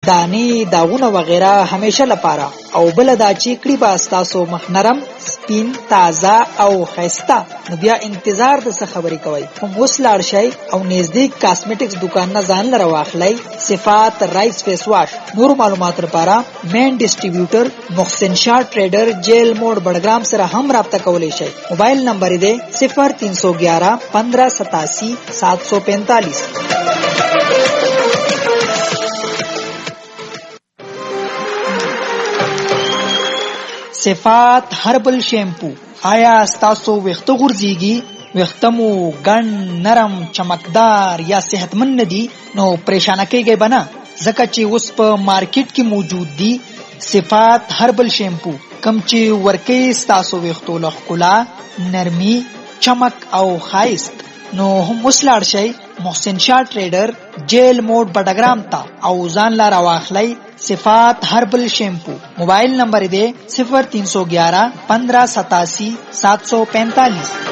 دانی داغونه وغیرہ همیشه لپاره او بل دا چې کړي با تاسو مخ نرم سپین تازه او خيسته نو بیا انتظار د څه خبرې کوي هم اوس لاړ شئ او نزدیک کاسمیټکس دکان نه ځان لره واخلئ صفات رایس فیس واش نور معلومات لپاره مین ډیسټریبیوټر محسن شاه ټریډر جیل موډ بډګرام سره هم رابطه کولی شئ موبایل نمبر دی 0311 1587 745 صفات هربل شیمپو آیا ستاسو ویښته غورځيږي ویښتمو ګڼ نرم چمکدار یا صحتمند ندي نو پریشانه کیږئ بنا ځکه چې اوس په مارکیټ کې موجود دي صفات هربل شیمپو کم چې ورکی ستاسو ویښتو له ښکلا نرمي چمک او ښایست نو هم اوس لاړ شئ محسن شاه ټریډر جیل موډ بډګرام ته او ځان لاره واخلئ صفات هربل شیمپو موبایل نمبر دی 0311 1587 745